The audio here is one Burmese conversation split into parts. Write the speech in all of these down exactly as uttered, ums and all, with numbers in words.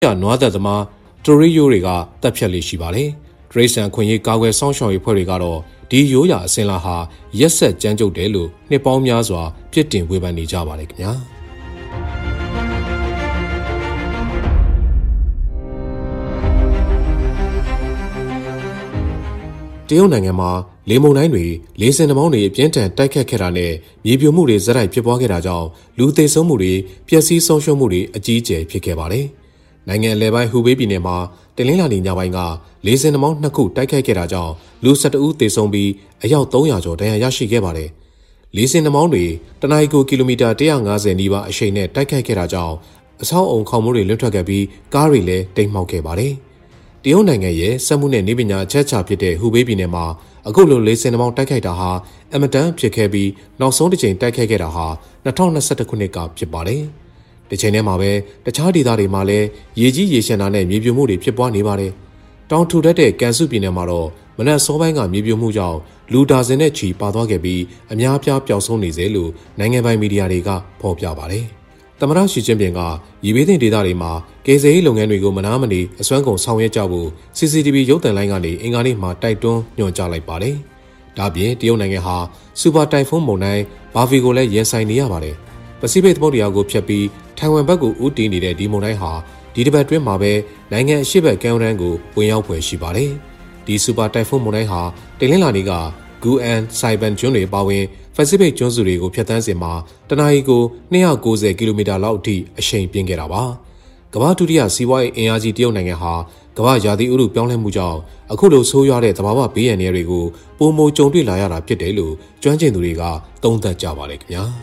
နွားသက်သမားတိုရီယိုတွေကတပ်ဖြတ်လေးရှိပါတယ်။ဒရိတ်ဆန်ခွင့်ရေးကာကွယ်စောင့်ရှောက်ရေးဖွဲ့တွေကတော့ဒီရိုးရာအစဉ်လာဟာရက်ဆက်ကြမ်းကြုတ်တယ်လို့နှစ်ပေါင်းများစွာပြစ်တင်ဝေဖန်နေကြပါတယ်ခင်ဗျာ။တရုတ်နိုင်ငံမှာလေမုန်တိုင်းတွေလေဆင်နှမောင်းတွေအပြင်းထန်တိုက်ခတ်ခဲ့တာနဲ့မြေပြိုမှုတွေဇက်တိုက်ဖြစ်ပွားခဲ့တာကြောင့်လူသေဆုံးမှုတွေပျက်စီးဆုံးရှုံးမှုတွေအကြီးအကျယ်ဖြစ်ခဲ့ပါတယ်။နိုင်ငံအလယ်ပိုင်းဟူဘေးပြည်နယ်မှာတနင်္လာနေ့ညပိုင်းကလေဆင်နှမောင်းနှစ်ခုတိုက်ခိုက်ခဲ့တာကြောင့်လူ၁၁ဦးသေဆုံးပြီးအယောက်၃ရာကျော်ဒဏ်ရာရရှိခဲ့ပါတယ်။လေဆင်နှမောင်းတွေတနအီကိုကီလိုမီတာ၁၅၀နီးပါးအရှိန်နဲ့တိုက်ခိုက်ခဲ့တာကြောင့်အဆောက်အုံခေါင်မိုးတွေလွတ်ထွက်ခဲ့ပြီးကားတွေလည်းတိမ်မှောက်ခဲ့ပါတယ်။တရုတ်နိုင်ငံရဲ့စက်မှုနဲ့နေပညာအချက်အချာဖြစ်တဲ့ဟူဘေးပြည်နယ်မှာအခုလိုလေဆင်နှမောင်းတိုက်ခိုက်တာဟာအမတန်ဖြစ်ခဲ့ပြီးနောက်ဆုံးတစ်ချိန်တိုက်ခိုက်ခဲ့တာဟာ၂၀၂၁ခုနှစ်ကဖြစ်ပါတယ်။ဒီချိန်ထဲမှာပဲတခြားဒေသတွေမှာလည်းရေကြီးရေရှမ်းတာနဲ့မြေပြိုမှုတွေဖြစ်ပွားနေပါတယ်။တောင်ထူထပ်တဲ့ကန်စုပြည်နယ်မှာတော့မနက်စောပိုင်းကမြေပြိုမှုကြောင့်လူဒါဇင်နဲ့ချီပါသွားခဲ့ပြီးအများအပြားပျောက်ဆုံးနေစေလို့နိုင်ငံပိုင်မီဒီယာတွေကဖော်ပြပါတယ်။သမ္မတရှီကျင်းပင်ကရေဘေးသင့်ဒေသတွေမှာကယ်ဆယ်ရေးလုပ်ငန်းတွေကိုမနာမနေအစွမ်းကုန်ဆောင်ရွက်ကြဖို့ စီစီတီဗီ ရုပ်သံလိုင်းကနေအင်္ဂါနေ့မှာတိုက်တွန်းညွှန်ကြားလိုက်ပါတယ်။ဒါ့အပြင်တရုတ်နိုင်ငံဟာစူပါတိုင်ဖုန်းမုန်တိုင်းဘာဗီကိုလည်းရင်ဆိုင်နေရပါတယ်။ပစိဖိတ်သမုဒ္ဒရာကိုဖျက်ပြီးထိုင်ဝမ်ဘက်ကိုဦးတည်နေတဲ့ဒီမုန်တိုင်းဟာဒီတစ်ပတ်တွင်းမှာပဲနိုင်ငံအရှေ့ဘက်ကမ်းရိုးတန်းကိုဝင်ရောက်ဖွယ်ရှိပါတယ်။ဒီစူပါတိုင်ဖုန်းမုန်တိုင်းဟာတနင်္လာနေ့ကဂူအန်ဆိုင်ဘန်ကျွန်းတွေပါဝင်ပစိဖိတ်ကျွန်းစုတွေကိုဖျက်ဆီးစဉ်မှာတနအီကို၂၉၀ကီလိုမီတာလောက်အထိအရှိန်ပြင်းခဲ့တာပါ။ကမ္ဘာဒုတိယစီးပွားရေးအင်အားကြီးတရုတ်နိုင်ငံဟာကမ္ဘာရာသီဥတုပြောင်းလဲမှုကြောင့်အခုလိုဆိုးရွားတဲ့သဘာဝဘေးအန္တရာယ်တွေကိုပုံမကြုံတွေ့လာရတာဖြစ်တယ်လို့ကျွမ်းကျင်သူတွေကသုံးသပ်ကြပါတယ်ခင်ဗျာ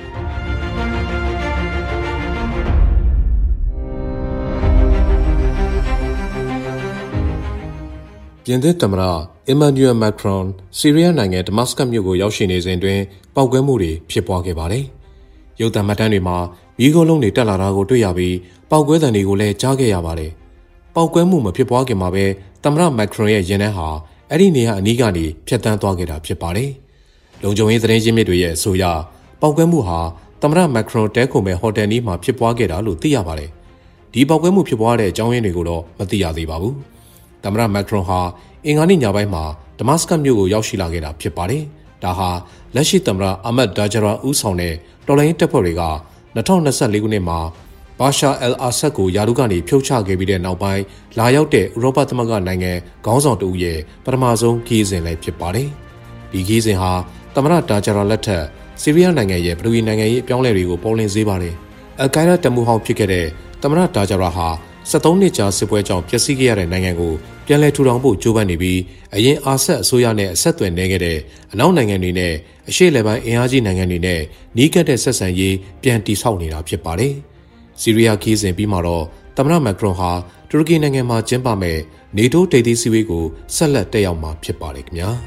။ပြင်သစ်သမ္မတအီမန်နျူရယ် မက်ခရွန်ဆီးရီးယားနိုင်ငံဒမတ်စကတ်မြို့ကိုရောက်ရှိနေစဉ်တွင်ပောက်ကွဲမှုတွေဖြစ်ပွားခဲ့ပါတယ်။ရုပ်သံမှတ်တမ်းတွေမှာမီးခိုးလုံးတွေတက်လာတာကိုတွေ့ရပြီးပောက်ကွဲသံတွေကိုလည်းကြားခဲ့ရပါတယ်။ပောက်ကွဲမှုမဖြစ်ပွားခင်မှာပဲသမ္မတမက်ခရွန်ရဲ့ရင်ထဲဟာအဲ့ဒီနေရာအနီးကနေဖျက်ဆီးသွားခဲ့တာဖြစ်ပါတယ်။လုံခြုံရေးသတင်းရင်းမြစ်တွေရဲ့အဆိုအရပောက်ကွဲမှုဟာသမ္မတမက်ခရွန်တဲခုံမဲ့ဟိုတယ်နီးမှာဖြစ်ပွားခဲ့တာလို့သိရပါတယ်။ဒီပောက်ကွဲမှုဖြစ်ပွားတဲ့အကြောင်းရင်းတွေကိုတော့မသိရသေးပါဘူး။သမ္မတမက်ခရွန်ဟာအင်္ဂါနေ့ညပိုင်းမှာဒမတ်စကတ်မြို့ကိုရောက်ရှိလာခဲ့တာဖြစ်ပါတယ်။ဒါဟာလက်ရှိသမ္မတအာမတ်ဒါဂျရာဦးဆောင်တဲ့တော်လှန်ရေးတပ်ဖွဲ့တွေက၂၀၂၄ခုနှစ်မှာဘာရှာအယ်အာဆတ်ကိုယာရုကနေဖြုတ်ချခဲ့ပြီးတဲ့နောက်ပိုင်းလာရောက်တဲ့ဥရောပသမဂ္ဂနိုင်ငံခေါင်းဆောင်တဦးရဲ့ပထမဆုံးခရီးစဉ်လည်းဖြစ်ပါတယ်။ဒီခရီးစဉ်ဟာသမ္မတဒါဂျရာလက်ထက်ဆီးရီးယားနိုင်ငံရဲ့ပထဝီနိုင်ငံရေးအပြောင်းအလဲတွေကိုပေါ်လွင်စေပါတယ်။အယ်ကိုင်ဒါတပ်မှူးဟောင်းဖြစ်ခဲ့တဲ့သမ္မတဒါဂျရာဟာ၁၃နှစ်ကြာစစ်ပွဲကြောင့်ပျက်စီးခဲ့ရတဲ့နိုင်ငံကိုပြန်လည်ထူထောင်ဖို့ကြိုးပမ်းနေပြီးအရင်အာဆတ်အစိုးရနဲ့အဆက်အသွယ်နေခဲ့တဲ့အနောက်နိုင်ငံတွေနဲ့အရှေ့လယ်ပိုင်းအင်အားကြီးနိုင်ငံတွေနဲ့နီးကပ်တဲ့ဆက်ဆံရေးပြန်တည်ဆောက်နေတာဖြစ်ပါတယ်။ဆီးရီးယားခီးစဉ်ပြီးမှတော့သမ္မတမက်ခရွန်ဟာတူရကီနိုင်ငံမှာကျင်းပမဲ့နေတိုးထိပ်သီးစည်းဝေးကိုဆက်လက်တက်ရောက်မှာဖြစ်ပါတယ်ခင်ဗျာ။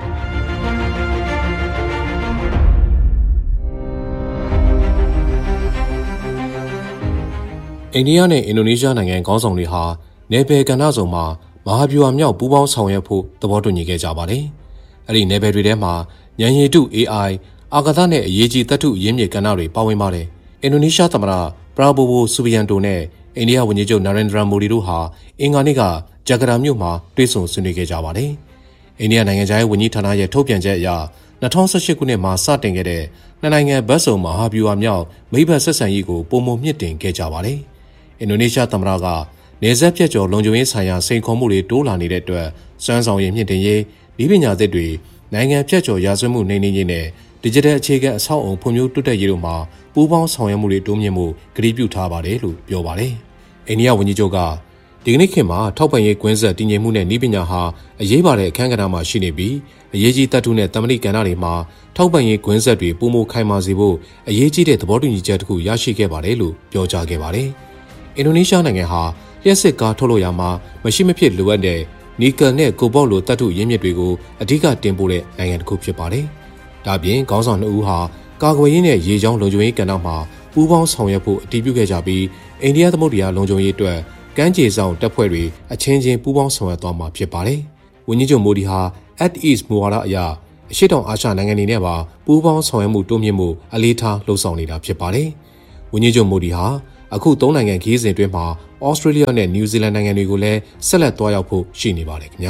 အိန္ဒိယနဲ့အင်ဒိုနီးရှားနိုင်ငံခေါင်းဆောင်တွေဟာနယ်ပယ်ကဏ္ဍစုံမှာမဟာဗျူဟာမြောက်ပူးပေါင်းဆောင်ရွက်ဖို့သဘောတူညီခဲ့ကြပါတယ်။အဲ့ဒီနယ်ပယ်တွေထဲမှာဉာဏ်ရည်တု အေးအိုင် အာကာသနဲ့အရေးကြီးသတ္တုအရင်းမြစ်ကဏ္ဍတွေပါဝင်ပါတယ်။အင်ဒိုနီးရှားသမ္မတပရာဘိုဝိုဆူဘီယန်တိုနဲ့အိန္ဒိယဝန်ကြီးချုပ်နာရင်ဒရာမိုဒီတို့ဟာအင်္ဂါနေ့ကဂျကာတာမြို့မှာတွေ့ဆုံဆွေးနွေးခဲ့ကြပါတယ်။အိန္ဒိယနိုင်ငံခြားရေးဝန်ကြီးဌာနရဲ့ထုတ်ပြန်ချက်အရ၂၀၁၈ခုနှစ်မှာစတင်ခဲ့တဲ့နှစ်နိုင်ငံဘက်စုံမဟာဗျူဟာမြောက်မိဘဆက်ဆံရေးကိုပုံမမြင့်တင်ခဲ့ကြပါတယ်။အင်ဒိုနီးရှားသမ္မတကနေဆက်ပြတ်ကျော်လုံခြုံရေးဆိုင်ရာစိန်ခေါ်မှုတွေတိုးလာနေတဲ့အတွက်စွမ်းဆောင်ရည်မြင့်တင်ရေးဤပညာသစ်တွေနိုင်ငံပြတ်ကျော်ရာဇဝတ်မှုနှိမ်နင်းရေးနဲ့ဒီဂျစ်တယ်အခြေခံအဆောက်အုံဖွံ့ဖြိုးတိုးတက်ရေးတို့မှာပူးပေါင်းဆောင်ရွက်မှုတွေတိုးမြင့်မှုကတိပြုထားပါတယ်လို့ပြောပါတယ်။အိန္ဒိယဝန်ကြီးချုပ်ကဒီကနေ့ခေတ်မှာထောက်ပံ့ရေးကွင်းဆက်တည်ငြိမ်မှုနဲ့ဤပညာဟာအရေးပါတဲ့အခန်းကဏ္ဍမှာရှိနေပြီးအရေးကြီးတတ်ထုနဲ့တမန်တိကဏ္ဍတွေမှာထောက်ပံ့ရေးကွင်းဆက်တွေပုံမခိုင်မာစေဖို့အရေးကြီးတဲ့သဘောတူညီချက်တစ်ခုရရှိခဲ့ပါတယ်လို့ပြောကြားခဲ့ပါတယ်။အင်ဒိုနီးရှားနိုင်ငံဟာလျှက်စစ်ကားထုတ်လုပ်ရာမှာမရှိမဖြစ်လိုအပ်တဲ့နီကယ်နဲ့ကိုဘော့လိုတတ်ထုရင်းမြစ်တွေကိုအဓိကတင်ပို့တဲ့နိုင်ငံတစ်ခုဖြစ်ပါတယ်။ဒါပြင်ခေါင်းဆောင်နှစ်ဦးဟာကာကွယ်ရေးနဲ့ရေကြောင်းလုံခြုံရေးကဏ္ဍမှာပူးပေါင်းဆောင်ရွက်ဖို့အတည်ပြုခဲ့ကြပြီးအိန္ဒိယသမုဒ္ဒရာလုံခြုံရေးအတွက်ကမ်းခြေဆောင်တပ်ဖွဲ့တွေအချင်းချင်းပူးပေါင်းဆောင်ရွက်သွားမှာဖြစ်ပါတယ်။ဝန်ကြီးချုပ်မိုဒီဟာ Act East မူဝါဒအရအရှေ့တောင်အာရှနိုင်ငံတွေနဲ့ပါပူးပေါင်းဆောင်ရွက်မှုတိုးမြင့်မှုအလေးထားလှုံ့ဆော်နေတာဖြစ်ပါတယ်။ဝန်ကြီးချုပ်မိုဒီဟာအခုသုံးနိုင်ငံခရီးစဉ်အတွင်းမှာဩစတြေးလျနဲ့နယူးဇီလန်နိုင်ငံတွေကိုလည်းဆက်လက်သွားရောက်ဖို့ရှိနေပါတယ်ခင်ဗျာ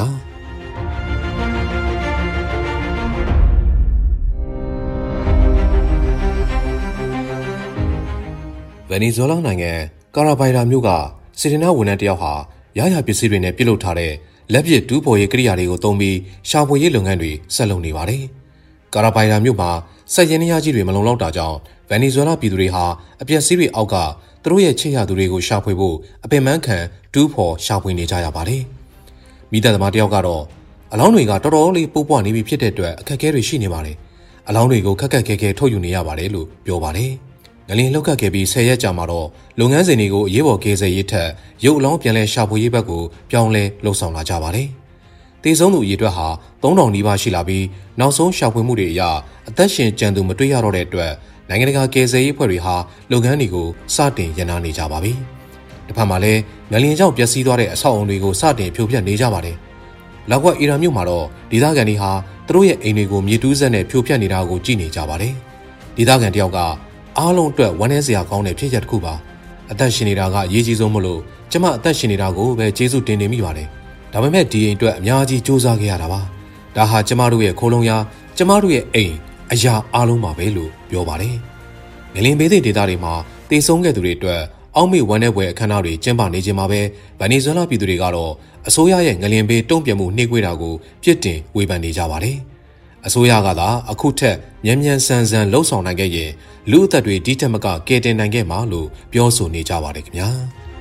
ဗင်နီဇွဲလားနိုင်ငံကာရာဘိုင်ရာမြို့ကစေတနာဝန်ထမ်းတယောက်ဟာရရပစ္စည်းတွေနဲ့ပြုလုပ်ထားတဲ့လက်ပစ်တူးဖော်ရေးကိရိယာတွေကိုသုံးပြီးရှာဖွေရေးလုပ်ငန်းတွေဆက်လုပ်နေပါတယ်။ကာရာဘိုင်ရာမြို့မှာစက်ရင်းနှီးကြီးတွေမလုံလောက်တာကြောင့်ဗင်နီဇွဲလားပြည်သူတွေဟာအပျက်စီးတွေအောက်ကသူတို့ရဲ့ချစ်ရသူတွေကိုရှာဖွေဖို့အပင်ပန်းခံတူးဖော်ရှာဖွေနေကြရပါတယ်။မိသားသမားတယောက်ကတော့အလောင်းတွေကတော်တော်လေးပုပ်ပွားနေပြီဖြစ်တဲ့အတွက်အခက်အခဲတွေရှိနေပါတယ်။အလောင်းတွေကိုခက်ခက်ခဲခဲထုတ်ယူနေရပါတယ်လို့ပြောပါတယ်။ငလင်လှုပ်ခတ်ခဲ့ပြီးဆယ်ရက်ကြာမှာတော့လုပ်ငန်းစဉ်တွေကိုအရေးပေါ်ကယ်ဆယ်ရေးထက်ရုပ်အလောင်းပြန်လည်ရှာဖွေရေးဘက်ကိုပြောင်းလဲလှုပ်ဆောင်လာကြပါတယ်။တေဆုံးသူအရေအတွက်ဟာသုံးထောင်နီးပါးရှိလာပြီးနောက်ဆုံးရှာဖွေမှုတွေအရအသက်ရှင်ကျန်သူမတွေ့ရတော့တဲ့အတွက်နိုင်ငံတကာကယ်ဆယ်ရေးအဖွဲ့တွေဟာလုပ်ငန်းတွေကိုစတင်ရန်နာနေကြပါပြီ။တစ်ဖက်မှာလည်းငလင်ကြောင့်ပျက်စီးသွားတဲ့အဆောက်အုံတွေကိုစတင်ဖြိုဖျက်နေကြပါတယ်။လောက်ကွက်အီရန်မြို့မှာတော့ဒေသခံတွေဟာသူတို့ရဲ့အိမ်တွေကိုမြေတူးစက်နဲ့ဖြိုဖျက်နေတာကိုကြည့်နေကြပါတယ်။ဒေသခံတယောက်ကအားလုံးအတွက်ဝမ်းနည်းစရာကောင်းတဲ့ဖြစ်ရပ်တစ်ခုပါအသက်ရှင်နေတာကအရေးကြီးဆုံးမလို့ကျမအသက်ရှင်နေတာကိုပဲကျေးဇူးတင်နေမိပါတယ်ဒါပေမဲ့ဒီအိမ်အတွက်အများကြီးစူးစမ်းခဲ့ရတာပါဒါဟာကျမတို့ရဲ့ခိုးလုံရာကျမတို့ရဲ့အိမ်အရာအားလုံးပါပဲလို့ပြောပါတယ်ငလင်ဘေးသည့်ဒေသတွေမှာတေဆုံးခဲ့သူတွေအတွက်အောက်မေ့ဝမ်းနည်းပွဲအခမ်းအနားတွေကျင်းပနေခြင်းမှာပဲဗင်နီဇွဲလားပြည်သူတွေကတော့အစိုးရရဲ့ငလင်ဘေးတုံ့ပြန်မှုနှိမ့်ကွေးတာကိုပြစ်တင်ဝေဖန်နေကြပါတယ်အစိုးရကသာအခုထက်မြန်မြန်ဆန်ဆန်လှုပ်ဆောင်နိုင်ခဲ့ရင်လူအသက်တွေဒီထက်မကကယ်တင်နိုင်ခဲ့မှာလို့ပြောဆိုနေကြပါတယ်ခင်ဗျာ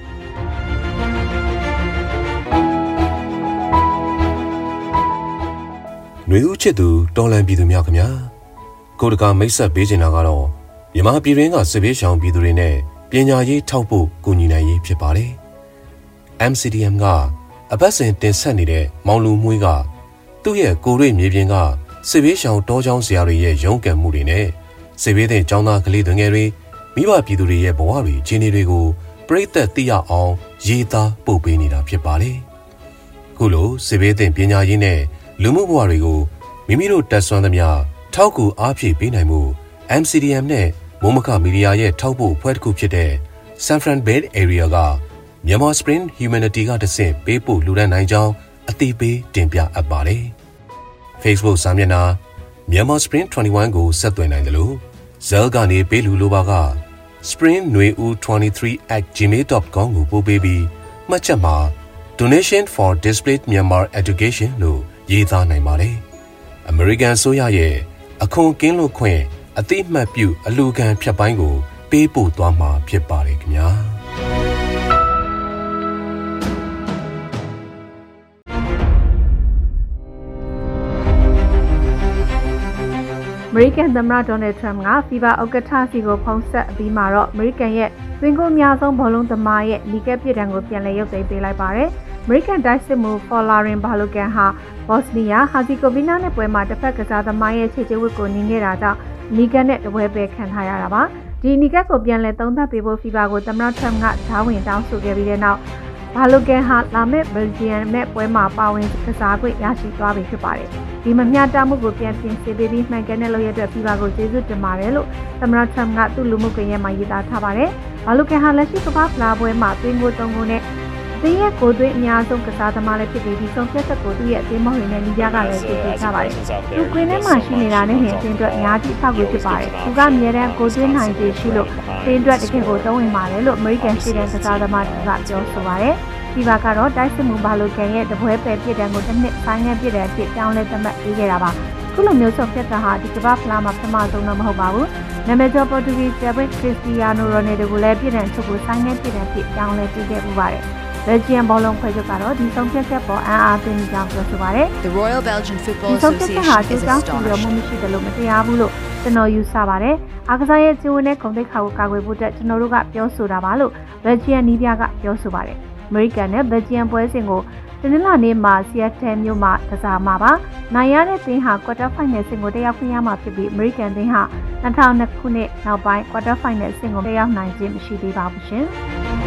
ຫນွေဦးချစ်သူတော်လန်ပြည်သူများခင်ဗျာကိုတကာမိတ်ဆက်ပေးချင်တာကတော့မြန်မာပြည်တွင်းကစစ်ဘေးရှောင်ပြည်သူတွေနဲ့ပညာရေးထောက်ဖို့ကူညီနိုင်ရေးဖြစ်ပါတယ် M C D M ကအပတ်စဉ်တင်ဆက်နေတဲ့မောင်လူမွှေးကသူ့ရဲ့ကိုရိမြေပြင်ကစစ်ဘေးရှောင်တောချောင်းဆရာတွေရဲ့ရုန်းကန်မှုတွေနဲ့စစ်ဘေးသင့်ကျောင်းသားကလေးငယ်တွေမိဘပြည်သူတွေရဲ့ဘဝတွေခြေနေတွေကိုပြိသက်သိရအောင်ရေးသားပို့ပေးနေတာဖြစ်ပါတယ်။ခုလိုစစ်ဘေးသင့်ပညာရေးနဲ့လူမှုဘဝတွေကိုမိမိတို့တက်ဆွမ်းသမျှထောက်ကူအားဖြည့်ပေးနိုင်မှု M C D M နဲ့မိုးမခမီဒီယာရဲ့ထောက်ပို့အဖွဲ့တစ်ခုဖြစ်တဲ့ San Fran Bay Area ကMyanmar Spring Humanity ကတဆင့်ပေးပို့လူဒန်းနိုင်ကြောင်းအသိပေးတင်ပြအပ်ပါတယ်။ Facebook စာမျက်နှာ Myanmar Spring ၂၁ကိုဆက်သွယ်နိုင်တယ်လို့ဇဲလ်ကနေပေးလူလိုပါက spring nui u twenty-three at gmail dot com ကိုပို့ပေးပြီးမှတ်ချက်မှာ donation for displaced Myanmar education လို့ရေးသားနိုင်ပါတယ်။ American ဆိုရရဲ့အခွန်ကင်းလွတ်ခွင့်အတိအမှတ်ပြုအလူခံဖြတ်ပိုင်းကိုပေးပို့သွားမှာဖြစ်ပါတယ်ခင်ဗျာ။အမေရိကန်သမ္မတဒေါ်နယ်ထရမ့်ကဖီဗာဥက္ကဋ္ဌစီကိုဖုန်းဆက်အပြီးမှာတော့အမေရိကန်ရဲ့သွင်းကုန်အများဆုံးဘောလုံးသမားရဲ့နီကက်ပြစ်ဒဏ်ကိုပြန်လည်ရုပ်သိမ်းပေးလိုက်ပါတယ်။အမေရိကန်တိုက်စစ်မှုဖော်လာရင်ဘာလိုကန်ဟာဘော့စနီးယားဟာဇီကိုဗီနာနဲ့ပွဲမှာတစ်ဖက်ကစားသမားရဲ့ခြေချဝတ်ကိုနင်းခဲ့တာကြောင့်နီကက်နဲ့တပွဲပဲခံထားရတာပါ။ဒီနီကက်ကိုပြန်လည်သုံးသပ်ပေးဖို့ဖီဗာကိုသမ္မတထရမ့်ကဓာဝင်တောင်းဆိုခဲ့ပြီးတဲ့နောက်ဘာလိုကန်ဟာလာမဲ့ဘယ်လ်ဂျီယံမဲ့ပွဲမှာပါဝင်ကစားခွင့်ရရှိသွားပြီဖြစ်ပါတယ်။ဒီမမျှတမှုကိုပြန်ပြင်ဆင်ပေးပြီးမှန်ကန်တဲ့လုပ်ရတဲ့ဖီဗာကိုကျေးဇူးတင်ပါတယ်လို့သမ္မတထရမ့်ကသူ့လူမှုကွန်ရက်မှာရေးသားထားပါတယ်။ဘာလိုကန်ဟာလက်ရှိကမ္ဘာဖလားပွဲမှာသွင်းကိုသုံးကိုနဲ့အသင်းရဲ့ကိုသွင်းအများဆုံးကစားသမားလည်းဖြစ်ပြီးဒီဆုံးဖြတ်ချက်ကိုသူ့ရဲ့အသင်းမောင်တွေနဲ့ညီပြကလည်းသိသိထားပါတယ်။သူကွင်းထဲမှာရှိနေတာနဲ့ဟင်အသင်းအတွက်အများကြီးအထောက်အကူဖြစ်ပါတယ်။သူကအမြဲတမ်းကိုသွင်းနိုင်ခြေရှိလို့အသင်းအတွက်တကယ်ကိုသုံးဝင်ပါတယ်လို့အမေရိကန်ရှိတဲ့ကစားသမားတွေကပြောဆိုပါတယ်။ဒီဘာကတော့တိုက်စစ်မှုဘာလိုကန်ရဲ့တပွဲပယ်ပြစ်ဒဏ်ကိုတစ်နှစ်ဆိုင်ငယ်ပြစ်ဒဏ်အဖြစ်ပြောင်းလဲသတ်မှတ်ပေးခဲ့တာပါ။ခုလိုမျိုးဆုံးဖြတ်တာဟာဒီကမ္ဘာဖလားမှာပထမဆုံးတော့မဟုတ်ပါဘူး။နာမည်ကျော်ပေါ်တူဂီကျဘက်ခရစ္စတီယာနိုရိုနယ်ဒိုကိုလည်းပြစ်ဒဏ်ချုပ်ကိုဆိုင်ငယ်ပြစ်ဒဏ်အဖြစ်ပြောင်းလဲပေးခဲ့ပူပါတယ်။ဘယ်လ်ဂျီယံဘောလုံးဖွဲ့ချုပ်ကတော့ဒီဆုံးဖြတ်ချက်ပေါ်အံ့အားသင့်ကြောင်းပြောဆိုပါတယ်။ The Royal Belgian Football Association ဟာသူကြောင့်စီရောမှုမရှိတယ်လို့မတရားဘူးလို့ကျွန်တော်ယူဆပါတယ်။အားကစားရဲ့ကျင်းနဲ့ဂုဏ်သိက္ခာကိုကာကွယ်ဖို့အတွက်ကျွန်တော်တို့ကပြောဆိုတာပါလို့ဘယ်လ်ဂျီယံနီးပြကပြောဆိုပါတယ်။အမေရိကန်နဲ့ဘယ်လ်ဂျီယံပွဲစဉ်ကိုတနင်္လာနေ့မှာဆီယက်တယ်မြို့မှာကစားမှာပါ။နိုင်ရတဲ့သင်းဟာကွာတာဖိုင်နယ်ဆင့်ကိုတက်ရောက်ခွင့်ရမှာဖြစ်ပြီးအမေရိကန်သင်းဟာ၂၀၀၂ခုနှစ်နောက်ပိုင်းကွာတာဖိုင်နယ်ဆင့်ကိုတက်ရောက်နိုင်ခြင်းမရှိသေးပါဘူးရှင်။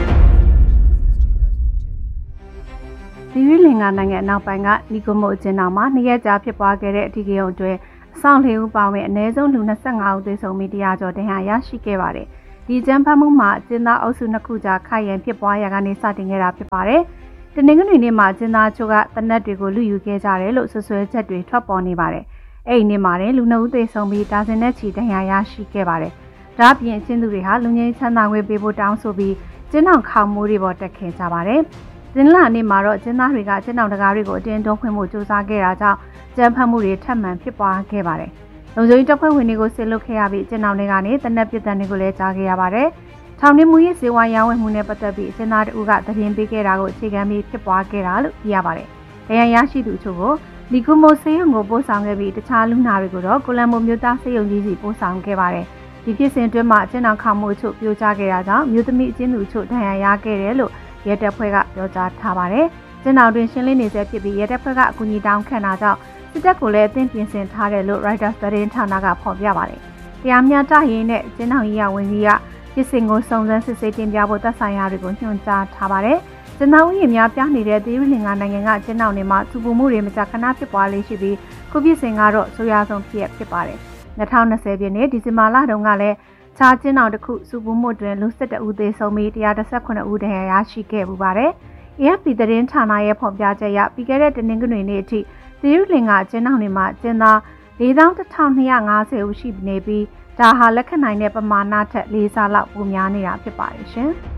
ဒီရီလင်္ကာနိုင်ငံအနောက်ပိုင်းကနီကိုမိုအကျဉ်းထောင်မှာနှစ်ရက်ကြာဖြစ်ပွားခဲ့တဲ့အထူးကိန်းအတွင်းအဆောင်လေးဦးပါဝင်အနည်းဆုံးလူ၂၅ဦးသေဆုံးပြီးတရားကျော်တင်ဟာရရှိခဲ့ပါတယ်။ဒီကျန်းဖတ်မှုမှာကျင်းသားအုပ်စုနှစ်ခုကြားခိုင်ရန်ဖြစ်ပွားရာကနေစတင်ခဲ့တာဖြစ်ပါတယ်။တနင်္ဂနွေနေ့မှာကျင်းသားချို့ကတနက်တွေကိုလူယူခဲ့ကြတယ်လို့ဆွဆွဲချက်တွေထွက်ပေါ်နေပါတယ်။အဲ့ဒီနေ့မှာလည်းလူနှုတ်သေဆုံးပြီးဒါဇင်နဲ့ချီဒဏ်ရာရရှိခဲ့ပါတယ်။ဒါ့အပြင်အချင်းသူတွေဟာလူငယ်ချမ်းသာခွင့်ပေးဖို့တောင်းဆိုပြီးကျင်းအောင်ခေါမိုးတွေပေါ်တက်ခဲ့ကြပါတယ်။ကျင်းလာနေ့မှာတော့ကျင်းသားတွေကကျင်းအောင်တကားတွေကိုအတင်းတွန်းခွင့်မှုစူးစမ်းခဲ့တာကြောင့်ကျန်းဖတ်မှုတွေထပ်မံဖြစ်ပွားခဲ့ပါတယ်။လုံခြုံရေးတပ်ဖွဲ့ဝင်တွေကိုစစ်လုပ်ခဲ့ရပြီးကျင်းအောင်တွေကနေတနက်ပစ်တံတွေကိုလည်းကြားခဲ့ရပါတယ်။ထောင်နှင်းမှုရေးစေဝါရောင်းဝယ်မှုနဲ့ပတ်သက်ပြီးကျင်းသားတဦးကသတင်းပေးခဲ့တာကိုအခြေခံပြီးဖြစ်ပွားခဲ့တာလို့သိရပါတယ်။ဒဏ်ရာရရှိသူအချို့ကိုလီကူမိုဆေးရုံကိုပို့ဆောင်ခဲ့ပြီးတခြားလူနာတွေကိုတော့ကိုလံဘိုမြို့သားဆေးရုံကြီးစီပို့ဆောင်ခဲ့ပါတယ်။ဒီဖြစ်စဉ်အတွင်းမှာကျင်းအောင်ခေါမှုအချို့ပြိုကျခဲ့တာကြောင့်မြို့သမီးအချင်းသူအချို့ဒဏ်ရာရခဲ့တယ်လို့ရဲတပ်ဖွဲ့ကပြောကြားထားပါတယ်။ကျင်းအောင်တွင်ရှင်းလင်းနေဆဲဖြစ်ပြီးရဲတပ်ဖွဲ့ကအကူအညီတောင်းခံတာကြောင့်စစ်တပ်ကိုလည်းအသင်းပြင်ဆင်ထားတယ်လို့ Reuters သတင်းဌာနကဖော်ပြပါတယ်။တရားမျှတရေးနဲ့ကျင်းအောင်ရေးရဝန်ကြီးကဖြစ်စဉ်ကိုစုံစမ်းစစ်ဆေးတင်ပြဖို့သက်ဆိုင်ရာတွေကိုညွှန်ကြားထားပါတယ်။ကျင်းအောင်ရေးများပြနေတဲ့သီရိလင်္ကာနိုင်ငံကကျင်းအောင်တွေမှာသူပုမှုတွေမကြာခဏဖြစ်ပွားလေးရှိပြီးခုဖြစ်စဉ်ကတော့ဆိုးရွားဆုံးဖြစ်ဖြစ်ပါတယ်။၂၀၂၀ပြည့်နှစ်ဒီဇင်ဘာလတုန်းကလည်းခြားကျင်းအောင်တစ်ခုစုပုမှုတွင်လူ၁၁ဦးသေဆုံးပြီး၁၁၇ဦးဒဏ်ရာရရှိခဲ့ပူပါတယ်။ A F P သတင်းဌာနရဲ့ဖော်ပြချက်အရပြီးခဲ့တဲ့တနင်္ဂနွေနေ့အထိသီရိလင်္ကာကျင်းအောင်တွေမှာကျင်းသား၄သောင်းတစ်ထောင်၂ရာ၅ဆယ်ဦးရှိနေပြီးဒါဟာလက်ခံနိုင်တဲ့ပမာဏထက်လေးဆလောက်ပိုများနေတာဖြစ်ပါတယ်ရှင်။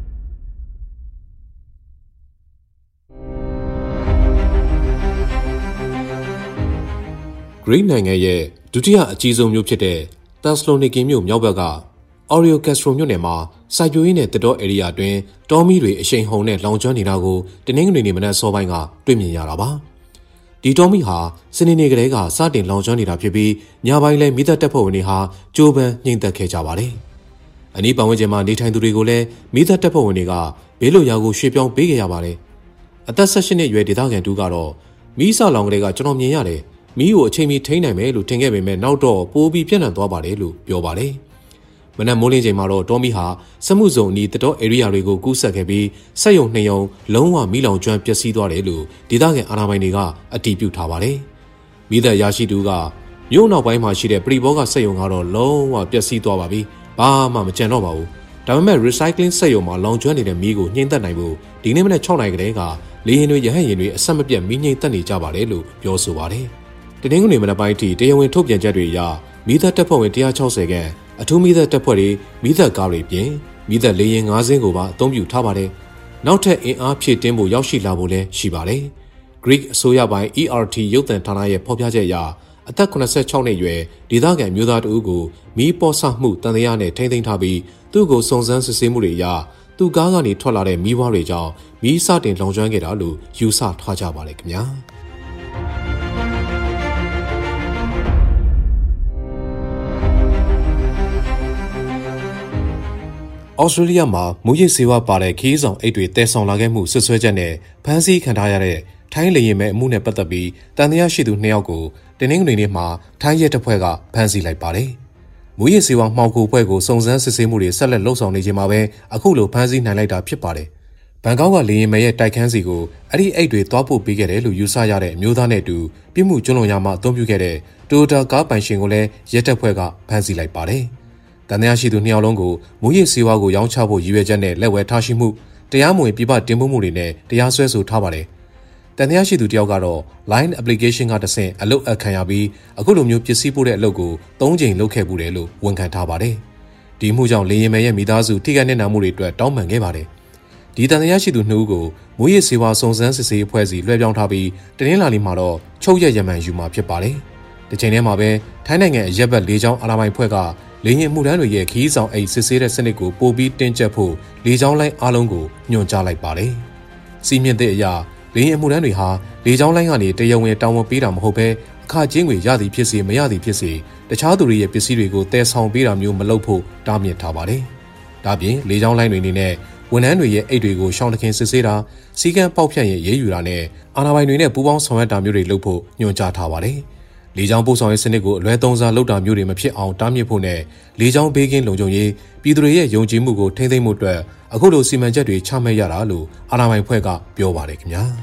Greece နိုင်ငံရဲ့ဒုတိယအကြီးဆုံးမြို့ဖြစ်တဲ့တက်စလိုနီကီမြို့မြောက်ဘက်ကအော်ရီယိုကက်စထရိုမြို့နယ်မှာစိုက်ပျိုးရေးနဲ့တတော်ဧရိယာအတွင်းတောမီတွေအရှိန်ဟုန်နဲ့လောင်ကျွမ်းနေတာကိုတနင်္ဂနွေနေ့မနက်စောပိုင်းကတွေ့မြင်ရတာပါ။ဒီတောမီဟာစနေနေ့ကလေးကစတင်လောင်ကျွမ်းနေတာဖြစ်ပြီးညပိုင်းလဲမိသက်တပ်ဖွဲ့ဝင်တွေဟာကြိုးပမ်းနှိမ်သက်ခဲ့ကြပါတယ်။အနီးပတ်ဝန်းကျင်မှာနေထိုင်သူတွေကိုလည်းမိသက်တပ်ဖွဲ့ဝင်တွေကဘေးလွတ်ရာကိုရွှေ့ပြောင်းပေးခဲ့ရပါတယ်။အသက်၁၈နှစ်အရွယ်ဒေသခံတူကတော့မီးစလောင်ကလေးကကျွန်တော်မြင်ရတယ်မီးကိုအချိန်မီထိန်းနိုင်မယ်လို့ထင်ခဲ့ပေမဲ့နောက်တော့ပိုပြီးပြန့်နှံ့သွားပါတယ်လို့ပြောပါတယ်။မနက်မိုးလင်းချိန်မှာတော့တောမီဟာစမှုဇုံအနီးတတော်ဧရိယာတွေကိုကူးဆက်ခဲ့ပြီးစက်ရုံနှစ်ရုံလုံးဝမီးလောင်ကျွမ်းပျက်စီးသွားတယ်လို့ဒေသခံအာဏာပိုင်တွေကအတည်ပြုထားပါတယ်။မိသက်ရရှိသူကမြို့နောက်ပိုင်းမှာရှိတဲ့ပရိဘောဂစက်ရုံကတော့လုံးဝပျက်စီးသွားပါပြီ။ဘာမှမကျန်တော့ပါဘူး။ဒါပေမဲ့ recycling စက်ရုံမှာလောင်ကျွမ်းနေတဲ့မီးကိုညှိမ့်သက်နိုင်ဖို့ဒီနေ့မနက်၆နာရီကတည်းကလေယာဉ်တွေရဟတ်ယာဉ်တွေအဆက်မပြတ်မီးငြိမ့်သက်နေကြပါတယ်လို့ပြောဆိုပါတယ်။တနင်္ဂနွေမနက်ပိုင်းထိတရားဝင်ထုတ်ပြန်ချက်တွေအရမိသက်တပ်ဖွဲ့ဝင်၁၆၀ခန့်အထူးမိသက်တပ်ဖွဲ့တွေမိသက်ကားတွေပြင်မိသက်လေယာဉ်၅စင်းကိုပါအသုံးပြုထားပါတယ်။နောက်ထပ်အင်အားဖြည့်တင်းဖို့ရောက်ရှိလာဖို့လည်းရှိပါတယ်။ Greek အစိုးရပိုင်း E R T ရုပ်သံဌာနရဲ့ဖော်ပြချက်အရအသက်၇၆နှစ်အရွယ်ဒေသခံမျိုးသားတဦးကိုမီးပေါ်ဆမှုတန်တရားနဲ့ထိန်းသိမ်းထားပြီးသူ့ကိုစုံစမ်းစစ်ဆေးမှုတွေအရသူ့ကားကနေထွက်လာတဲ့မီးပွားတွေကြောင့်မီးစတင်လောင်ကျွမ်းခဲ့တာလို့ယူဆထားကြပါတယ်ခင်ဗျာ။ Australia မှာမူရစ်ဆေးဝါးပါတဲ့ခီးဆောင်အိတ်တွေတည်ဆောင်လာခဲ့မှုဆွဆွဲချက်နဲ့ဖမ်းဆီးခံထားရတဲ့ထိုင်းလေယာဉ်မဲအမှုနဲ့ပတ်သက်ပြီးတန်တရားရှိသူနှစ်ယောက်ကိုတနင်္ဂနွေနေ့မှာထိုင်းရဲတပ်ဖွဲ့ကဖမ်းဆီးလိုက်ပါတယ်။မူရစ်ဆေးဝါးမှောင်ခိုအဖွဲ့ကိုစုံစမ်းစစ်ဆေးမှုတွေဆက်လက်လှုပ်ဆောင်နေချိန်မှာပဲအခုလိုဖမ်းဆီးနိုင်လိုက်တာဖြစ်ပါတယ်။ဘန်ကောက်ကလေယာဉ်မဲရဲ့တိုက်ခန်းစီကိုအဲ့ဒီအိတ်တွေသွားပို့ပေးခဲ့တယ်လို့ယူဆရတဲ့အမျိုးသားနဲ့အတူပြစ်မှုကျူးလွန်ရမှအသုံးပြုခဲ့တဲ့ Toyota ကားပိုင်ရှင်ကိုလည်းရဲတပ်ဖွဲ့ကဖမ်းဆီးလိုက်ပါတယ်။တန်တရားရှိသူနှစ်ယောက်လုံးကိုမူရစ်ဆေးဝါးကိုရောင်းချဖို့ရည်ရွယ်ချက်နဲ့လက်ဝဲထားရှိမှုတရားမဝင်ပြပတင်ပို့မှုတွေနဲ့တရားစွဲဆိုထားပါတယ်။တန်တရားရှိသူတယောက်ကတော့ Line application ကတဆင့်အလုပ်အခံရပြီးအခုလိုမျိုးပစ္စည်းပို့တဲ့အလုပ်ကို၃ကြိမ်လုပ်ခဲ့မှုတယ်လို့ဝန်ခံထားပါတယ်။ဒီမှုကြောင့်လေယာဉ်မယ်ရဲ့မိသားစုထိခိုက်နေမှုတွေအတွက်တောင်းပန်ခဲ့ပါတယ်။ဒီတန်တရားရှိသူနှစ်ဦးကိုမူရစ်ဆေးဝါးစုံစမ်းစစ်ဆေးအဖွဲ့စီလွှဲပြောင်းထားပြီးတနင်္လာနေ့မှာတော့ချုပ်ရက်ရမန်ယူမှာဖြစ်ပါတယ်။ဒီချိန်ထဲမှာပဲထိုင်းနိုင်ငံအရက်ဘက်လေးချောင်းအာဏာပိုင်ဖွဲ့ကလေယာဉ်မှုထမ်းတွေရဲ့ခီးဆောင်အိတ်စစ်ဆေးတဲ့စနစ်ကိုပိုပြီးတင်းကျပ်ဖို့လေကြောင်းလိုင်းအားလုံးကိုညွှန်ကြားလိုက်ပါတယ်။စီးမြင့်တဲ့အရာလေယာဉ်မှုထမ်းတွေဟာလေကြောင်းလိုင်းကနေတရားဝင်တာဝန်ပေးတာမဟုတ်ဘဲအခကြေးငွေရသည်ဖြစ်စေမရသည်ဖြစ်စေတခြားသူတွေရဲ့ပစ္စည်းတွေကိုတည်ဆောင်ပေးတာမျိုးမလုပ်ဖို့တားမြစ်ထားပါတယ်။ဒါပြင်လေကြောင်းလိုင်းတွေအနေနဲ့ဝန်ထမ်းတွေရဲ့အိတ်တွေကိုရှောင်းတခင်စစ်ဆေးတာစီကံပေါက်ဖြတ်ရင်ရေးယူတာနဲ့အာဏာပိုင်တွေနဲ့ပူးပေါင်းဆောင်ရွက်တာမျိုးတွေလုပ်ဖို့ညွှန်ကြားထားပါတယ်။လေကြောင်းပို့ဆောင်ရေးစနစ်ကိုအလွဲသုံးစားလုပ်တာမျိုးတွေမဖြစ်အောင်တားမြစ်ဖို့နဲ့လေကြောင်းဘေးကင်းလုံခြုံရေးပြည်သူတွေရဲ့ယုံကြည်မှုကိုထိန်းသိမ်းမှုအတွက်အခုလိုစီမံချက်တွေချမှတ်ရတာလို့အာဏာပိုင်ဖွဲ့ကပြောပါတယ်ခင်ဗျာ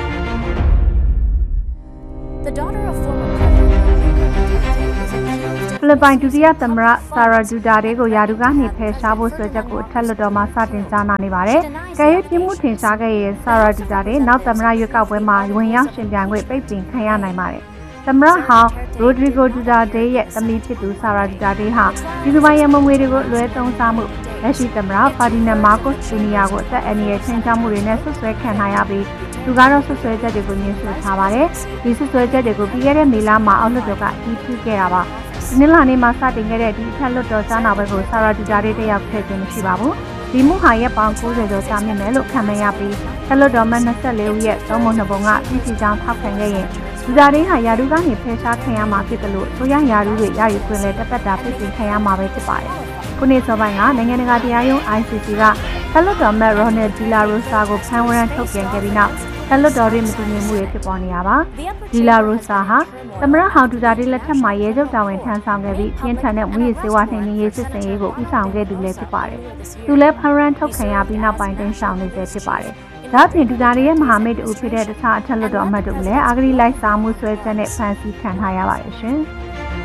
The daughter of former president is accused ဖိလစ်ပိုင်ဒုတိယသမ္မတဆာရာဒူတာတေကိုယာဒူကနေဖယ်ရှားဖို့ဆွဲချက်ကိုအထက်လွှတ်တော်မှာစတင်ကြားနာနေပါတယ်။ကဲရပြင်းမှုထင်ရှားခဲ့ရဲ့ဆာရာဒူတာတေနောက်သမ္မတရွေးကောက်ပွဲမှာဝင်ရောက်ရှင်ပြိုင်ခွင့်ပိတ်ပင်ခံရနိုင်ပါတယ်။သမ္မတဟောင်းရိုဒရီဂိုဒူတာတေရဲ့သမီးဖြစ်သူဆာရာဒူတာတေဟာဒီလိုပိုင်းရမငွေတွေကိုလွဲသုံးစားမှုလက်ရှိသမ္မတဖာဒီနန်မာကိုစ်ဂျူနီယာကိုအသက်အန္တရာယ်ချင်းချမှုတွေနဲ့ဆွဆွဲခံထားရပြီးသူကတော့ဆွဆွဲချက်တွေကိုညှင်းဆိုထားပါတယ်။ဒီဆွဆွဲချက်တွေကိုပြီးခဲ့တဲ့မေလမှာအောက်လွှတ်တော်ကအတည်ပြုခဲ့တာပါ။ဒီနေ့လာနေမှာစတင်ခဲ့တဲ့ဒီအထက်လွှတ်တော်ကြားနာပွဲကိုဆာရာဒူတာတေတက်ရောက်ခဲ့ခြင်းမရှိပါဘူး။ဒီမှုဟာရက်ပေါင်း၉၀ကျော်ကြာမြင့်မယ်လို့ခံမှန်းရပြီးထက်လွှတ်တော်မှ၂၄ဦးရဲ့သုံးပုံနှစ်ပုံကပြည်စီကြောင်းထောက်ခံခဲ့ရင်ဒူတာတေဟာယာဒူကနေဖယ်ရှားခံရမှာဖြစ်တယ်လို့ဆိုရယာဒူတွေရယူခွင့်လဲတက်တက်တာပြည်စီခံရမှာပဲဖြစ်ပါတယ်။ခုနှစ်စောပိုင်းကနိုင်ငံတကာတရားရုံး I C C ကထက်လွှတ်တော်မတ်ရိုနယ်ဒီလာရိုဆာကိုဖမ်းဝရမ်းထုတ်ပြန်ခဲ့ပြီးနောက်ထက်လွှတ်တော်တွေမတည်ငြိမ်မှုတွေဖြစ်ပေါ်နေရပါဒီလာရိုဆာဟာသမ္မတဟောင်ဒူတာတေလက်ထက်မှာရဲချုပ်တာဝန်ထမ်းဆောင်ခဲ့ပြီးပြင်းထန်တဲ့မူရည်စေဝါနှိမ်နင်းရေးစစ်စင်ရေးကိုဦးဆောင်ခဲ့သူလည်းဖြစ်ပါတယ်။သူလည်းဖမ်းဝရမ်းထုတ်ခံရပြီးနောက်ပိုင်းတင်ဆောင်နေဆဲဖြစ်ပါတယ်။ဒါ့အပြင်ဒူတာတေရဲ့မဟာမိတ်တူဖြစ်တဲ့တခြားအထက်လွှတ်တော်အမတ်တို့လည်းအာဂရီလိုက်စားမှုဆွဲချက်နဲ့ဖမ်းဆီးခံထားရပါတယ်ရှင်။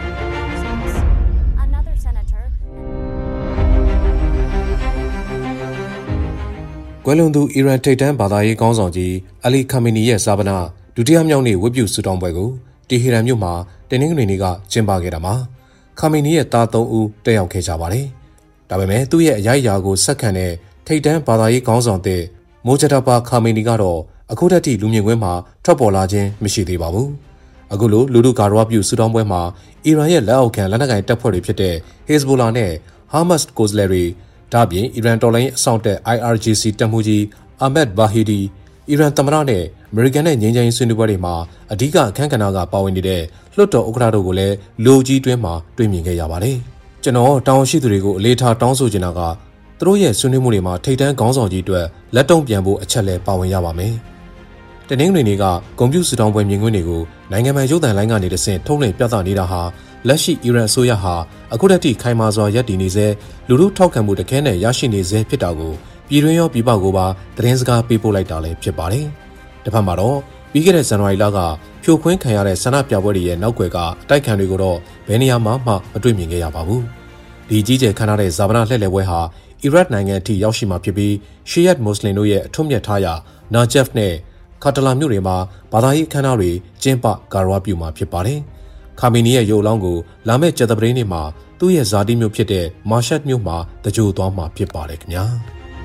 ကွယ်လွန်သူအီရန်ထိပ်တန်းဘာသာရေးခေါင်းဆောင်ကြီးအလီခါမီနီရဲ့ဇာပနာဒုတိယမြောက်နေ့ဝတ်ပြုဆုတောင်းပွဲကိုတီဟီရန်မြို့မှာတင်းနှင်းတွေနေ့ကကျင်းပခဲ့တာမှာခါမီနီရဲ့သားသုံးဦးတက်ရောက်ခဲ့ကြပါတယ်။ဒါပေမဲ့သူ့ရဲ့အရိုက်အရာကိုဆက်ခံတဲ့ထိပ်တန်းဘာသာရေးခေါင်းဆောင်တဲ့မိုဂျတာပါခါမီနီကတော့အခုတည်းကလူမြင်ကွင်းမှာထွက်ပေါ်လာခြင်းမရှိသေးပါဘူး။အခုလိုလူတို့ကာရဝပြုဆုတောင်းပွဲမှာအီရန်ရဲ့လက်အောက်ခံလက်နက်ကိုင်တပ်ဖွဲ့တွေဖြစ်တဲ့ဟေဇ်ဘိုလာနဲ့ဟာမတ်စ်ကိုစလရီဒါ့အပြင်အီရန်တော်လိုင်းအဆောင်တက် I R G C တပ်မှူးကြီးအာမက်ဘာဟီဒီအီရန်သမ္မတနဲ့အမေရိကန်နဲ့ငြိမ်းချမ်းရေးဆွေးနွေးပွဲတွေမှာအဓိကအခမ်းကဏ္ဍကပါဝင်နေတဲ့လွှတ်တော်ဥက္ကဋ္ဌတို့ကိုလည်းလူကြီးတွင်းမှာတွေ့မြင်ခဲ့ရပါတယ်။ကျွန်တော်တောင်းရှိသူတွေကိုအလေးထားတောင်းဆိုချင်တာကသူတို့ရဲ့ဆွေးနွေးမှုတွေမှာထိပ်တန်းခေါင်းဆောင်ကြီးအတွက်လက်တုံ့ပြန်ဖို့အချက်လဲပါဝင်ရပါမယ်။တနင်္ဂနွေနေ့ကဂုဏ်ပြုဆုတောင်းပွဲမြင်ကွင်းတွေကိုနိုင်ငံပိုင်ရုပ်သံလိုင်းကနေတဆင့်ထုတ်လွှင့်ပြသနေတာဟာလက်ရှိအီရန်အစိုးရဟာအခုတည်းကခိုင်မာစွာရပ်တည်နေစေလူထုထောက်ခံမှုတခဲနဲ့ရရှိနေစေဖြစ်တာကိုပြည်တွင်းရောပြည်ပကိုပါသတင်းစကားပေးပို့လိုက်တာလည်းဖြစ်ပါတယ်။တစ်ဖက်မှာတော့ပြီးခဲ့တဲ့ဇန်နဝါရီလကဖြိုခွင်းခံရတဲ့ဆန္ဒပြပွဲတွေရဲ့နောက်ွယ်ကအတိုက်ခံတွေကိုတော့ဘယ်နေရာမှမှမတွေ့မြင်ခဲ့ရပါဘူး။ဒီကြီးကျယ်ခမ်းနားတဲ့ဇာဗနာလှည့်လည်ပွဲဟာအီရတ်နိုင်ငံအထိရောက်ရှိမှာဖြစ်ပြီးရှီယတ်မွတ်စလင်တို့ရဲ့အထွတ်မြတ်ထားရာနာဂျက်ဖ်နဲ့ကာတလာမြို့တွေမှာဘာသာရေးအခမ်းအနားတွေကျင်းပဂါရဝပြုမှာဖြစ်ပါတယ်။ခါမီနီရဲ့ရုပ်အလောင်းကိုလာမယ့်ကြာသပတေးနေ့မှာသူ့ရဲ့ဇာတိမြို့ဖြစ်တဲ့မာရှတ်မြို့မှာတကြိုသွားမှာဖြစ်ပါတယ်ခင်ဗျာ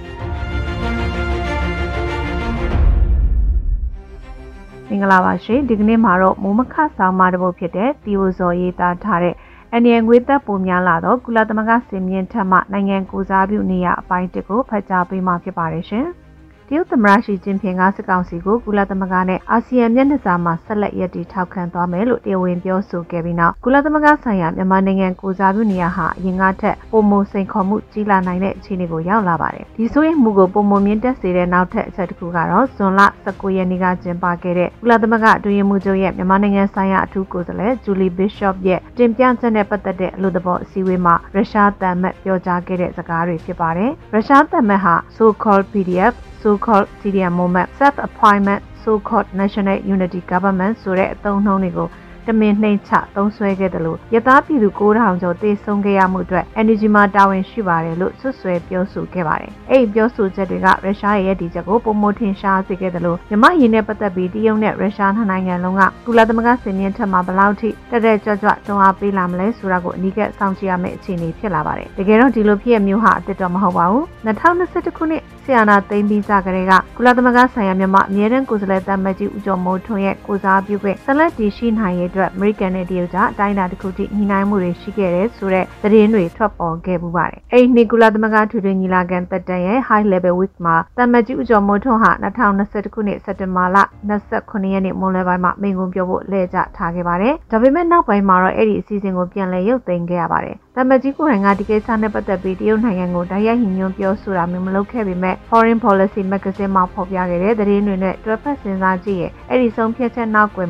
မင်္ဂလာပါရှင်ဒီကနေ့မှာတော့မိုးမခဆောင်မတပုတ်ဖြစ်တဲ့တီယိုဇော်ရေးသားထားတဲ့အန်ရန်ငွေသက်ပုံများလာတော့ကုလသမဂ္ဂစင်မြင့်ထက်မှနိုင်ငံကိုစားပြုနေရအပိုင်းတစ်ကိုဖတ်ကြားပေးမှာဖြစ်ပါတယ်ရှင်တရုတ်သမ္မတရှီကျင်းဖျင်ကစစ်ကောင်စီကိုကုလသမဂ္ဂနဲ့အာဆီယံမျက်နှာစာမှာဆက်လက်ရည်တည်ထောက်ခံသွားမယ်လို့တရားဝင်ပြောဆိုခဲ့ပြီးနောက်ကုလသမဂ္ဂဆိုင်ရာမြန်မာနိုင်ငံကိုစားပြုနေရဟာအရင်ကထက်ပုံမစိန်ခေါ်မှုကြီးလာနိုင်တဲ့အခြေအနေကိုရောက်လာပါတယ်။ဒီဆိုရင်မှုကိုပုံမမြင့်တက်စေတဲ့နောက်ထပ်အချက်တစ်ခုကတော့ဇွန်လ၁၉ရက်နေ့ကကျင်းပခဲ့တဲ့ကုလသမဂ္ဂအတွင်းရေးမှူးချုပ်ရဲ့မြန်မာနိုင်ငံဆိုင်ရာအထူးကိုယ်စားလှယ်ဂျူလီဘစ်ရှော့ပ်ရဲ့တင်ပြချက်နဲ့ပတ်သက်တဲ့အလို့သဘောအစည်းအဝေးမှာရုရှားတန်မတ်ပြောကြားခဲ့တဲ့စကားတွေဖြစ်ပါတယ်။ရုရှားတန်မတ်ဟာ so-called P D F so-called Syrian Movement Self-Appointment so-called National Unity Government ဆိုတဲ့အသုံးနှုန်းတွေကိုတမင်နှိမ်ချသုံးစွဲခဲ့တယ်လို့ရသားပြည်သူ၉ထောင်ကျော်တေဆုံးခဲ့ရမှုအတွက် Energy မှာတာဝန်ရှိပါတယ်လို့ဆွဆွဲပြောဆိုခဲ့ပါတယ်။အဲ့ဒီပြောဆိုချက်တွေကရုရှားရဲ့ဒီချက်ကိုပုံမထင်ရှားစေခဲ့တယ်လို့မြန်မာရင်းနဲ့ပတ်သက်ပြီးတရုတ်နဲ့ရုရှားနှစ်နိုင်ငံလုံးကကုလသမဂ္ဂစင်မြင့်ထက်မှာဘယ်လောက်ထိတက်တက်ကြွကြွတွန်းအားပေးလာမလဲဆိုတာကိုအနီးကပ်စောင့်ကြည့်ရမယ့်အခြေအနေဖြစ်လာပါတယ်။တကယ်တော့ဒီလိုဖြစ်ရမျိုးဟာအစ်စ်တော့မဟုတ်ပါဘူး။၂၀၂၁ခုနှစ်ဆီယနာသိန်းပြီးကြကလေးကကုလသမဂ္ဂဆိုင်ရာမြန်မာအမြဲတမ်းကိုယ်စားလှယ်တမန်ကြီးဦးကျော်မိုးထွန်းရဲ့ကိုစားပြုခွင့်ဆက်လက်တည်ရှိနိုင်ရေးအတွက်အမေရိကန်နဲ့တရုတ်ကြားအတိုင်းအတာတစ်ခုထိညှိနှိုင်းမှုတွေရှိခဲ့တဲ့ဆိုတဲ့သတင်းတွေထွက်ပေါ်ခဲ့ပူပါတယ်။အဲဒီနှစ်ကုလသမဂ္ဂထွေထွေညီလာခံသက်တမ်းရဲ့ High Level Week မှာတမန်ကြီးဦးကျော်မိုးထွန်းဟာ၂၀၂၁ခုနှစ်စက်တင်ဘာလ၂၉ရက်နေ့မွန်းလွဲပိုင်းမှာမိန့်ခွန်းပြောဖို့လှည့်ကျထားခဲ့ပါတယ်။ဒါပေမဲ့နောက်ပိုင်းမှာတော့အဲ့ဒီအစီအစဉ်ကိုပြန်လည်ရုပ်သိမ်းခဲ့ရပါတယ်။တမန်ကြီးကိုယ်တိုင်ကဒီကိစ္စနဲ့ပတ်သက်ပြီးတရုတ်နိုင်ငံကိုတိုက်ရိုက်ညှိနှိုင်းပြောဆိုတာမျိုးမလုပ်ခဲ့ပေမဲ့ Foreign Policy Magazine မှာဖော်ပြခဲ့တဲ့သတင်းတွေနဲ့တွဲဖက်စဉ်းစားကြည့်ရဲ့အဲ့ဒီဆုံးဖြတ်ချက်နောက်ကွယ်မှာ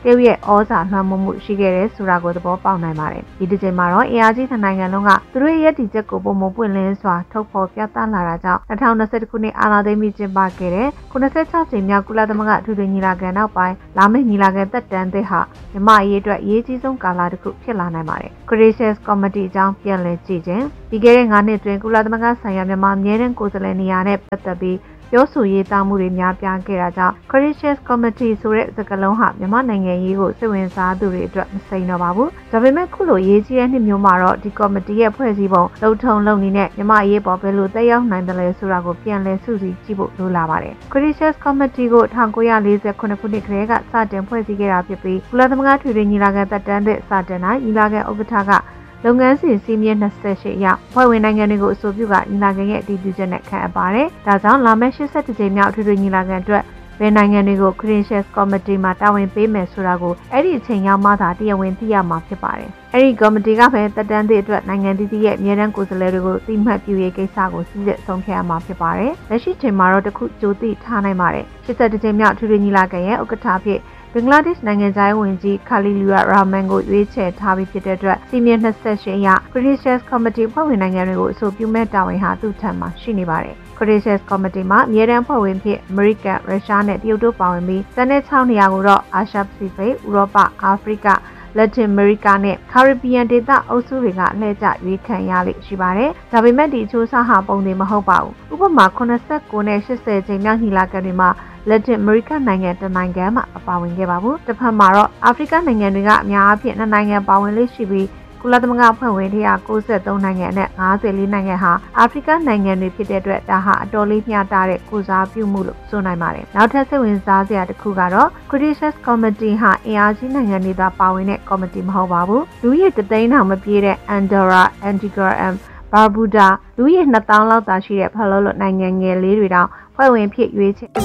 တရုတ်ရဲ့ဩဇာလွှမ်းမိုးမှုရှိခဲ့တဲ့ဆိုတာကိုသဘောပေါက်နိုင်ပါတယ်။ဒီတစ်ချိန်မှာတော့အင်အားကြီးထနိုင်ငံလုံးကသူတို့ရဲ့ရည်တည်ချက်ကိုပုံမပွင့်လင်းစွာထုတ်ဖော်ပြသလာတာကြောင့်၂၀၂၁ခုနှစ်အာဏာသိမ်းပြီးကျင်းပခဲ့တဲ့ခုနစ်ဆယ့်ခြောက်ကြိမ်မြောက်ကုလသမဂ္ဂအထူးညီလာခံနောက်ပိုင်းလာမယ့်ညီလာခံသက်တမ်းသစ်ဟာမြန်မာအရေးအတွက်အရေးကြီးဆုံးကာလတစ်ခုဖြစ်လာနိုင်ပါတယ်။ Crisis Committee အကြောင်းပြန်လည်ကြည့်ခြင်းပြီးခဲ့တဲ့၅နှစ်တွင်ကုလသမဂ္ဂဆိုင်ရာမြန်မာအမြဲတမ်းကိုယ်စားလှယ်နေရာနဲ့ပတ်သက်ပြီးပြောဆိုရေးသားမှုတွေများပြားခဲ့တာကြောင့် Crisis Committee ဆိုတဲ့စကားလုံးဟာမြန်မာနိုင်ငံရေးကိုစိတ်ဝင်စားသူတွေအတွက်မစိမ်းတော့ပါဘူး။ဒါပေမဲ့ခုလိုရေးကြီးတဲ့နှစ်မျိုးမှာတော့ဒီ committee ရဲ့ဖွဲ့စည်းပုံလုံထုံလုံနည်းနဲ့မြန်မာအရေးပေါ်ဘယ်လိုသက်ရောက်နိုင်တယ်လဲဆိုတာကိုပြန်လည်စုစည်းကြည့်ဖို့လိုလာပါတယ်။ Crisis Committee ကို၁၉၄၉ခုနှစ်ကတည်းကစတင်ဖွဲ့စည်းခဲ့တာဖြစ်ပြီးကုလသမဂ္ဂထွေထွေညီလာခံသက်တမ်းသစ်စတင်တိုင်းညီလာခံဥက္ကဋ္ဌကလုပ်ငန်းစဉ်စီးမြင့်၂၈ရောက်ဖွဲ့ဝင်နိုင်ငံတွေကိုအဆိုပြုကညီလာခံရဲ့အတည်ပြုချက်နဲ့ခန့်အပ်ပါတယ်။ဒါကြောင့်လာမယ့်၈၁ကြိမ်မြောက်ထွေထွေညီလာခံအတွက်ဘယ်နိုင်ငံတွေကို Crisis Committee မှာတာဝန်ပေးမယ်ဆိုတာကိုအဲ့ဒီအချိန်ရောက်မှသာတရားဝင်သိရမှာဖြစ်ပါတယ်။အဲ့ဒီ committee ကပဲတက်တန်းသည့်အတွက်နိုင်ငံတည်တည်ရဲ့အမြဲတမ်းကိုယ်စားလှယ်တွေကိုသိမှတ်ပြုရေးကိစ္စကိုစီစစ်ဆုံးဖြတ်ရမှာဖြစ်ပါတယ်။လက်ရှိချိန်မှာတော့တခုကြိုသိထားနိုင်ပါတယ်။၈၁ကြိမ်မြောက်ထွေထွေညီလာခံရဲ့ဥက္ကဋ္ဌဖြစ်ဘင်္ဂလားဒေ့ရှ်နိုင်ငံသားဝန်ကြီးခါလီလူရာရာမန်ကိုရွေးချယ်ထားပြီးဖြစ်တဲ့အတွက်စီမီ၂၈ရ Crisis Committee ဖွဲ့ဝင်နိုင်ငံတွေကိုအဆိုပြုမဲ့တာဝန်ဟာသူ့ထံမှာရှိနေပါတယ်။ Crisis Committee မှာအမြဲတမ်းဖွဲ့ဝင်ဖြစ်အမေရိကန်၊ရုရှားနဲ့တရုတ်တို့ပါဝင်ပြီးကျန်တဲ့၆နေရာကိုတော့အာရှပစိဖိတ်၊ဥရောပ၊အာဖရိကလက်တင်အမေရိကနဲ့ကာရစ်ဘီယံဒေသအုပ်စုတွေကအလှည့်ကျရွေးခံရလိမ့်ရှိပါတယ်။ဒါပေမဲ့ဒီအချိုးအစားဟာပုံသေးမဟုတ်ပါဘူး။ဥပမာ၈၉နဲ့၈၀ကြိမ်မြောက်ညီလာခံတွေမှာလက်တင်အမေရိကနိုင်ငံတနိုင်ငံမှအပါဝင်ခဲ့ပါဘူး။တစ်ဖက်မှာတော့အာဖရိကနိုင်ငံတွေကအများအပြားနှစ်နိုင်ငံပါဝင်လေးရှိပြီးကုလသမဂ္ဂဖွဲ့ဝင်တစ်ရာ၉၃နိုင်ငံနဲ့၅၄နိုင်ငံဟာအာဖရိကနိုင်ငံတွေဖြစ်တဲ့အတွက်ဒါဟာအတော်လေးမျှတတဲ့ကုစားပြုမှုလို့ဆိုနိုင်ပါတယ်။နောက်ထပ်စိတ်ဝင်စားစရာတစ်ခုကတော့ Crisis Committee ဟာအင်အားကြီးနိုင်ငံတွေသာပါဝင်တဲ့ committee မဟုတ်ပါဘူး။လူရဲ့တသိန်းတောင်မပြည့်တဲ့ Andorra, Antigua and Barbuda လူရဲ့နှစ်သောင်းလောက်သာရှိတဲ့ဖလောလောနိုင်ငံငယ်လေးတွေတောင်ဖွဲ့ဝင်ဖြစ်ရွေးချယ်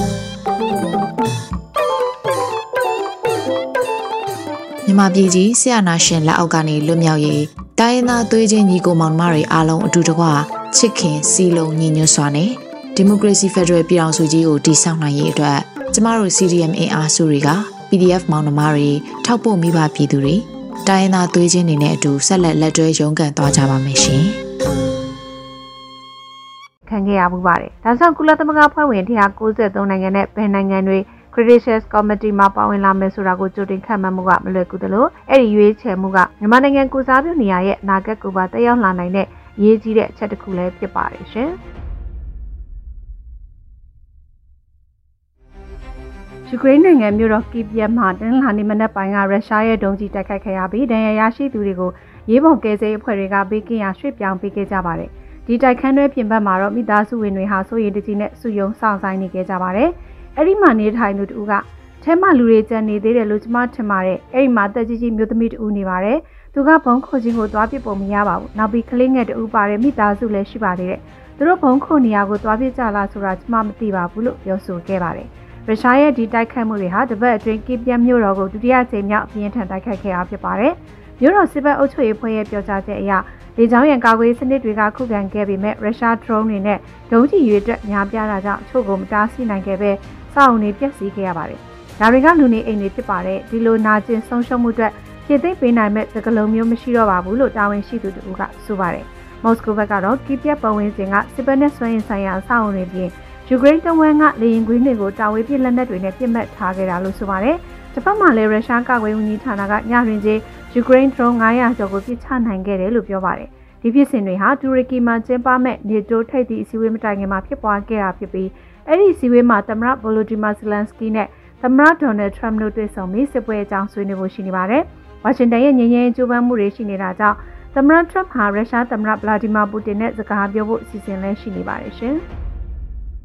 မြန်မာပြည်ကြီးဆရာနာရှင်လက်အောက်ကနေလွတ်မြောက်ရေးတိုင်းရင်းသားသွေးချင်းညီကိုမောင်နှမတွေအားလုံးအတူတကွချစ်ခင်စီလုံးညီညွတ်စွာနဲ့ဒီမိုကရေစီဖက်ဒရယ်ပြည်ထောင်စုကြီးကိုတည်ဆောက်နိုင်ရေးအတွက်ကျမတို့ စီ ဒီ အမ် အင်အားစုတွေက ပီ ဒီ အက်ဖ် မောင်နှမတွေထောက်ပို့မိဘပြည်သူတွေတိုင်းရင်းသားသွေးချင်းတွေနဲ့အတူဆက်လက်လက်တွဲရုန်းကန်သွားကြပါမယ်ရှင်ခံခဲ့ရမှုပါတယ်။ဒါကြောင့်ကုလသမဂ္ဂဖွဲ့ဝင်တစ်ရာ၉၃နိုင်ငံနဲ့ဘယ်နိုင်ငံတွေCrisis Committee မှာပါဝင်လာမယ်ဆိုတာကိုကြိုတင်ခန့်မှန်းမှုကမလွယ်ကူသလိုအဲ့ဒီရွေးချယ်မှုကမြန်မာနိုင်ငံကုစားပြုနေရရဲ့အနာဂတ်ကိုပါတက်ရောက်လာနိုင်တဲ့အရေးကြီးတဲ့အချက်တစ်ခုလည်းဖြစ်ပါတယ်ရှင်။ယူကရိန်းနိုင်ငံမြို့တော်ကီဗ်မှာတနင်္လာနေ့မနက်ပိုင်းကရုရှားရဲ့ဒုံးကျည်တိုက်ခိုက်ခဲ့ရပြီးဒဏ်ရာရရှိသူတွေကိုရေးပေါ်ကယ်ဆယ်ရေးအဖွဲ့တွေကဘေးကင်းရာရွှေ့ပြောင်းပေးခဲ့ကြပါတယ်။ဒီတိုက်ခန်းတွဲပြင်ပမှာတော့မိသားစုဝင်တွေဟာစိုးရိမ်တကြီးနဲ့စုယုံဆောင်ဆိုင်နေခဲ့ကြပါတယ်။အဲ့ဒီမှာနေထိုင်သူတူကထဲမှာလူတွေကြံနေသေးတယ်လို့ကျမထင်ပါတယ်။အဲ့ဒီမှာတက်ကြီးကြီးမျိုးသမီးတူနေပါတယ်။သူကဘုံခိုခြင်းကိုသွားပြပုံမရပါဘူး။နောက်ပြီးကလေးငယ်တူပါတယ်မိသားစုလည်းရှိပါသေးတယ်။သူတို့ဘုံခိုနေရာကိုသွားပြကြလားဆိုတာကျမမသိပါဘူးလို့ပြောဆိုခဲ့ပါတယ်။ရုရှားရဲ့ဒီတိုက်ခိုက်မှုတွေဟာတပတ်အတွင်းကီဗ်မြို့တော်ကိုဒုတိယကြိမ်မြောက်အပြင်းထန်တိုက်ခိုက်ခဲ့တာဖြစ်ပါတယ်။မြို့တော်စစ်ဘက်အုပ်ချုပ်ရေးဖွဲ့ရဲ့ပြောကြားချက်အရလေကြောင်းရန်ကာကွယ်စနစ်တွေကခုခံခဲ့ပေမဲ့ရုရှား drone တွေနဲ့ဒုံးကျည်တွေအတွက်များပြားတာကြောင့်ချို့ကိုမတားဆီးနိုင်ခဲ့ပဲစောင့်နေပျက်စီးခဲ့ရပါတယ်။ဒါတွေကလူနေအိမ်တွေဖြစ်ပါတယ်။ဒီလိုနာကျင်ဆုံးရှုံးမှုအတွက်ဖြည့်သိမ်းပေးနိုင်မဲ့စကလုံးမျိုးမရှိတော့ပါဘူးလို့တာဝန်ရှိသူတို့ကဆိုပါတယ်။မော်စကိုဘက်ကတော့ကီဗ်ပတ်ဝန်းကျင်ကစစ်ဘက်နဲ့ဆွဲရင်ဆိုင်ရာအဆောက်အုံတွေပြင်ယူကရိန်းတဝန်းကလေယာဉ်ကွင်းတွေကိုတာဝေးပြစ်လက်နက်တွေနဲ့ပြစ်မှတ်ထားခဲ့တာလို့ဆိုပါတယ်။တစ်ဖက်မှာလည်းရုရှားကာကွယ်ရေးဝန်ကြီးဌာနကညတွင်ချင်းယူကရိန်း drone ၅ရာကျော်ကိုပစ်ချနိုင်ခဲ့တယ်လို့ပြောပါတယ်။ဒီဖြစ်စဉ်တွေဟာတူရကီမှာကျင်းပမဲ့နေတိုးထိပ်သီးအစည်းအဝေးမတိုင်ခင်မှာဖြစ်ပွားခဲ့တာဖြစ်ပြီးအဲ့ဒီအစည်းအဝေးမှာသမ္မတဗိုလိုဒီမာဇလန်စကီနဲ့သမ္မတဒေါ်နယ်ထရမ့်တို့တွေ့ဆုံပြီးစစ်ပွဲအကြောင်းဆွေးနွေးဖို့ရှိနေပါတယ်။ဝါရှင်တန်ရဲ့ငြိမ်းချမ်းရေးကြိုးပမ်းမှုတွေရှိနေတာကြောင့်သမ္မတထရမ့်ဟာရုရှားသမ္မတဗလာဒီမာပူတင်နဲ့စကားပြောဖို့အစီအစဉ်လည်းရှိနေပါတယ်ရှင်။